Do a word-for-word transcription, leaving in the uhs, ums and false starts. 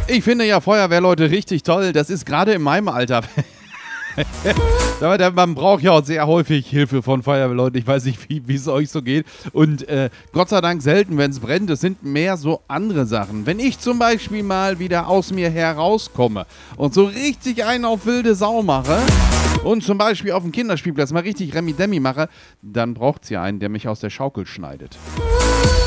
Ich finde ja Feuerwehrleute richtig toll. Das ist gerade in meinem Alter. Man braucht ja auch sehr häufig Hilfe von Feuerwehrleuten. Ich weiß nicht, wie es euch so geht. Und äh, Gott sei Dank selten, wenn es brennt. Es sind mehr so andere Sachen. Wenn ich zum Beispiel mal wieder aus mir herauskomme und so richtig einen auf wilde Sau mache und zum Beispiel auf dem Kinderspielplatz mal richtig Remi-Demi mache, dann braucht es ja einen, der mich aus der Schaukel schneidet.